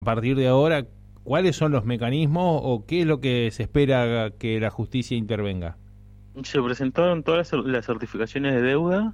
A partir de ahora, ¿cuáles son los mecanismos o qué es lo que se espera que la justicia intervenga? Se presentaron todas las certificaciones de deuda,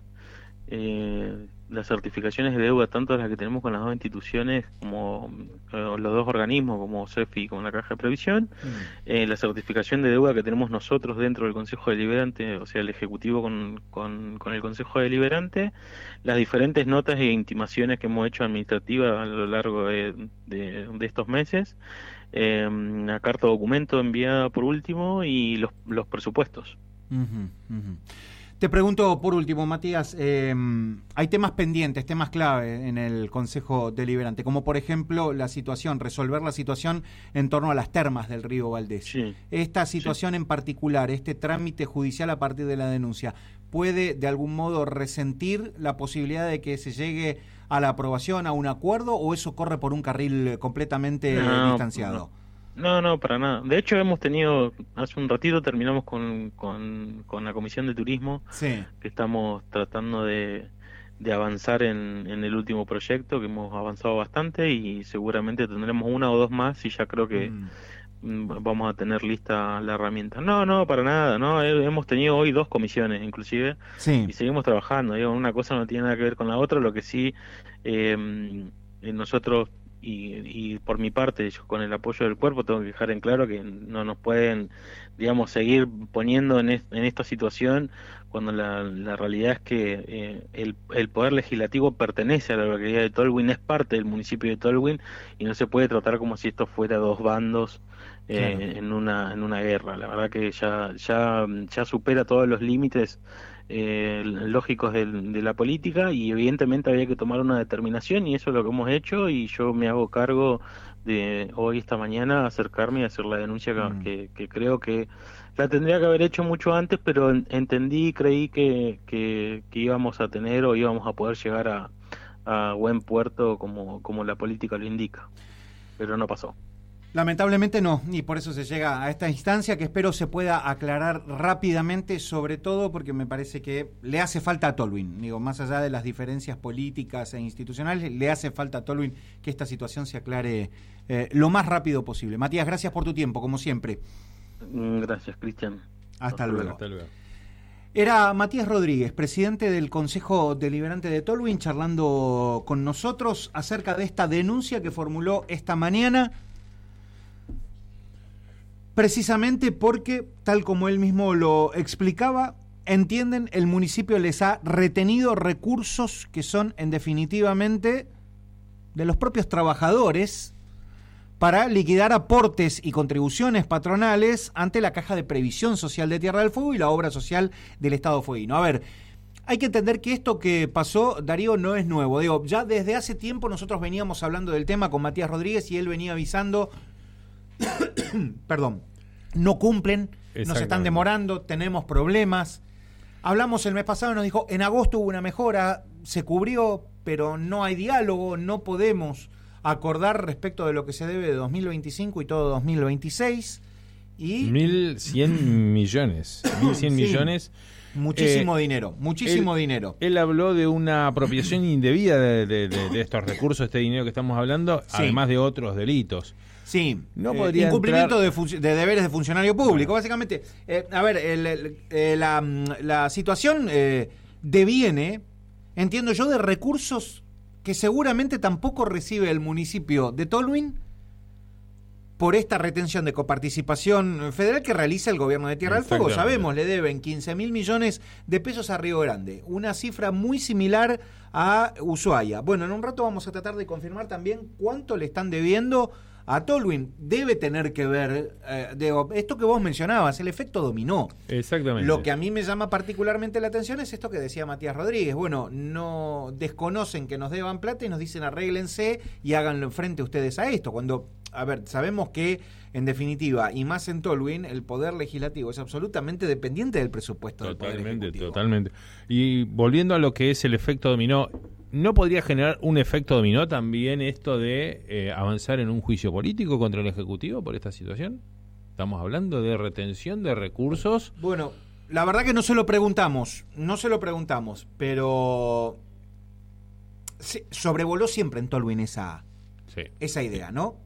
las certificaciones de deuda, tanto las que tenemos con las dos instituciones como los dos organismos, como CEFI y con la Caja de Previsión, la certificación de deuda que tenemos nosotros dentro del Consejo Deliberante, o sea, el Ejecutivo con el Consejo Deliberante, las diferentes notas e intimaciones que hemos hecho administrativas a lo largo de estos meses, una carta documento enviada por último y los presupuestos. Uh-huh, uh-huh. Te pregunto por último, Matías, hay temas pendientes, temas clave en el Consejo Deliberante, como por ejemplo resolver la situación en torno a las termas del río Valdés. Sí, Esta situación sí. en particular, este trámite judicial a partir de la denuncia, ¿puede de algún modo resentir la posibilidad de que se llegue a la aprobación, a un acuerdo, o eso corre por un carril completamente distanciado? No, para nada. De hecho, hemos tenido, hace un ratito terminamos con la Comisión de Turismo, Sí. que estamos tratando de avanzar en el último proyecto, que hemos avanzado bastante y seguramente tendremos una o dos más y ya creo que vamos a tener lista la herramienta. No, para nada, no. Hemos tenido hoy dos comisiones, inclusive, Sí. y seguimos trabajando. Digo, una cosa no tiene nada que ver con la otra, lo que sí, nosotros... Y por mi parte, yo con el apoyo del cuerpo tengo que dejar en claro que no nos pueden, digamos, seguir poniendo en esta situación cuando la realidad es que el poder legislativo pertenece a la localidad de Tolwyn, es parte del municipio de Tolwyn y no se puede tratar como si esto fuera dos bandos Claro. en una guerra. La verdad que ya supera todos los límites lógicos de la política y evidentemente había que tomar una determinación y eso es lo que hemos hecho y yo me hago cargo de hoy, esta mañana, acercarme y hacer la denuncia que creo que la tendría que haber hecho mucho antes, pero entendí y creí que íbamos a tener o íbamos a poder llegar a buen puerto como la política lo indica, pero no pasó. Lamentablemente no, y por eso se llega a esta instancia que espero se pueda aclarar rápidamente, sobre todo porque me parece que le hace falta a Tolwyn, digo, más allá de las diferencias políticas e institucionales, le hace falta a Tolwyn que esta situación se aclare lo más rápido posible. Matías, gracias por tu tiempo, como siempre. Gracias, Cristian. Hasta luego. Hasta luego. Era Matías Rodríguez, presidente del Consejo Deliberante de Tolwyn, charlando con nosotros acerca de esta denuncia que formuló esta mañana, precisamente porque, tal como él mismo lo explicaba, entienden, el municipio les ha retenido recursos que son, en definitivamente, de los propios trabajadores para liquidar aportes y contribuciones patronales ante la Caja de Previsión Social de Tierra del Fuego y la obra social del Estado fueguino. A ver, hay que entender que esto que pasó, Darío, no es nuevo. Digo, ya desde hace tiempo nosotros veníamos hablando del tema con Matías Rodríguez y él venía avisando... Perdón, no cumplen, nos están demorando, tenemos problemas. Hablamos el mes pasado y nos dijo, en agosto hubo una mejora, se cubrió, pero no hay diálogo, no podemos acordar respecto de lo que se debe de 2025 y todo 2026. Y 1.100 millones. 1.100 sí, millones. Muchísimo dinero, muchísimo dinero. Él habló de una apropiación indebida de estos recursos, este dinero que estamos hablando, sí, además de otros delitos. Sí, no podría incumplimiento de deberes de funcionario público, básicamente. A ver, la situación deviene, entiendo yo, de recursos que seguramente tampoco recibe el municipio de Tolwyn por esta retención de coparticipación federal que realiza el gobierno de Tierra del Fuego. Sabemos, le deben 15.000 millones de pesos a Río Grande, una cifra muy similar a Ushuaia. Bueno, en un rato vamos a tratar de confirmar también cuánto le están debiendo a Tolwyn. Debe tener que ver, esto que vos mencionabas, el efecto dominó. Exactamente. Lo que a mí me llama particularmente la atención es esto que decía Matías Rodríguez. Bueno, no desconocen que nos deban plata y nos dicen arréglense y háganlo frente ustedes a esto. Cuando, a ver, sabemos que, en definitiva, y más en Tolwyn, el poder legislativo es absolutamente dependiente del presupuesto del Poder Ejecutivo. Totalmente. Y volviendo a lo que es el efecto dominó, ¿no podría generar un efecto dominó también esto de avanzar en un juicio político contra el Ejecutivo por esta situación? Estamos hablando de retención de recursos. Bueno, la verdad que no se lo preguntamos, pero sobrevoló siempre en Tolwyn esa Sí. esa idea, ¿no?